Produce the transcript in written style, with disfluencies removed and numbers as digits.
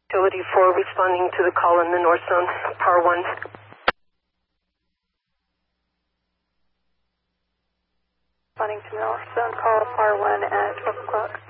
Utility 4 responding to the call in the North Zone, PAR 1. Responding to North Zone call, PAR 1 at 12 o'clock.